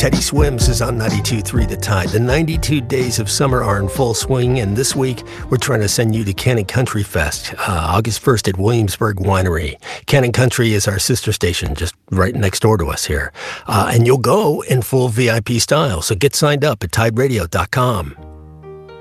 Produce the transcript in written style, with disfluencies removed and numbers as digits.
Teddy Swims is on 92.3 The Tide. The 92 days of summer are in full swing, and this week we're trying to send you to Cannon Country Fest, August 1st at Williamsburg Winery. Cannon Country is our sister station, just right next door to us here. And you'll go in full VIP style, so get signed up at tideradio.com.